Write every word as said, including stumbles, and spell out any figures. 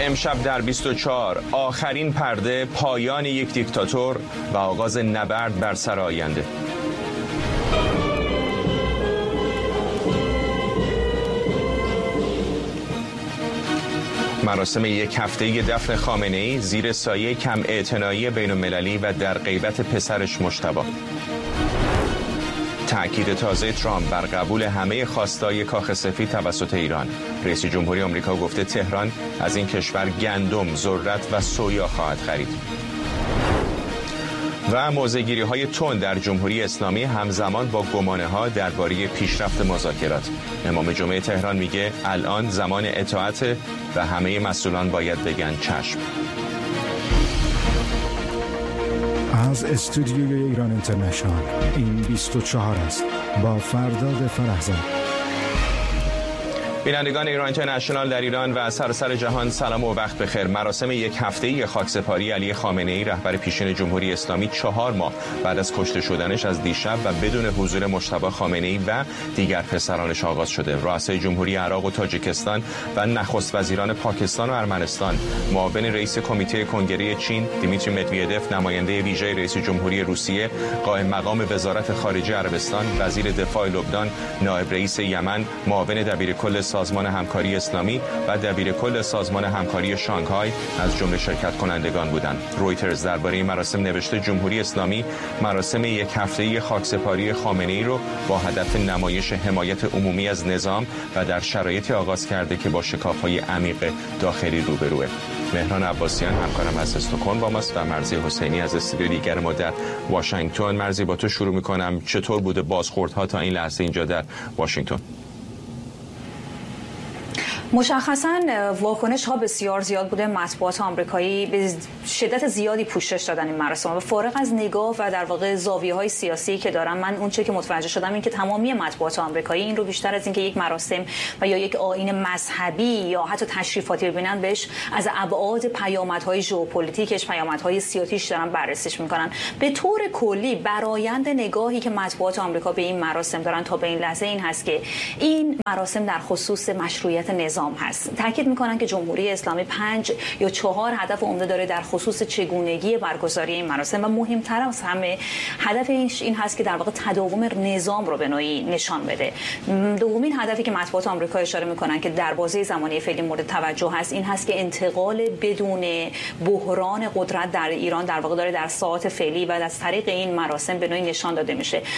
امشب در بیست و چهار آخرین پرده، پایان یک دیکتاتور و آغاز نبرد بر سر آینده. مراسم یک هفته‌ای دفن خامنه‌ای زیر سایه کم اعتنایی بین‌المللی و در غیبت پسرش مجتبی. تأکید تازه ترامپ بر قبول همه خواستای کاخ سفید توسط ایران. رئیس جمهوری آمریکا گفته تهران از این کشور گندم، ذرت و سویا خواهد خرید. و موضع‌گیری‌های تند در جمهوری اسلامی همزمان با گمانه‌ها درباره پیشرفت مذاکرات. امام جمعه تهران میگه الان زمان اطاعت و همه مسئولان باید بگن چشم. از استودیوی ایران اینترنشنال این بیست و چهار است با فرداد فرحزاد. بینندگان ایران اینترنشنال در ایران و سراسر جهان سلام و وقت بخیر. مراسم یک هفته‌ای خاکسپاری علی خامنه‌ای رهبر پیشین جمهوری اسلامی چهار ماه بعد از کشته شدنش از دیشب و بدون حضور مجتبی خامنه‌ای و دیگر پسرانش آغاز شده. رؤسای جمهوری عراق و تاجیکستان و نخست وزیران پاکستان و ارمنستان، معاون رئیس کمیته کنگره چین دیمیتری مدویدف، نماینده ویژه رئیس جمهوری روسیه، قائم مقام وزارت خارجه عربستان، وزیر دفاع لبنان، نایب رئیس یمن، معاون دبیرکل سازمان همکاری اسلامی و دبیرکل سازمان همکاری شانگهای از جمله شرکت کنندگان بودند. رویترز درباره مراسم نوشته جمهوری اسلامی مراسم یک هفته‌ای خاکسپاری خامنه‌ای رو با هدف نمایش حمایت عمومی از نظام و در شرایطی آغاز کرده که با شکاف‌های عمیق داخلی روبروه. مهران عباسیان همکارم از استکهلم با ماست و مرزی حسینی از استودیو دیگر ما در واشنگتن. مرزی با تو شروع می‌کنم. چطور بوده بازخوردها تا این لحظه اینجا در واشنگتن؟ مشخصاً واکنش ها بسیار زیاد بوده. مطبوعات آمریکایی به شدت زیادی پوشش دادن این مراسم و فارغ از نگاه و در واقع زاویه های سیاسی که دارم، من اون چه که متوجه شدم این که تمامی مطبوعات آمریکایی این رو بیشتر از اینکه یک مراسم و یا یک آیین مذهبی یا حتی تشریفاتی ببینن، بهش از ابعاد پیامدهای ژئوپلیتیکش، پیامدهای سیاسیش دارن بررسیش میکنن. به طور کلی برآیند نگاهی که مطبوعات آمریکا به این مراسم دارن تا به این لحظه این هست که این مراسم در خصوص مشروعیت نظام هست. تاکید میکنن که جمهوری اسلامی پنج یا چهار هدف عمده داره در خصوص چگونگی برگزاری این مراسم و مهمتر از همه هدفش این هست که در واقع تداوم نظام رو به نوعی نشان بده. دومین هدفی که مطبوعات آمریکا اشاره میکنن که در بازه زمانی فعلی مورد توجه هست این هست که انتقال بدون بحران قدرت در ایران در واقع داره در ساعات فعلی و از طریق این مراسم به نوعی نشان داده میشه.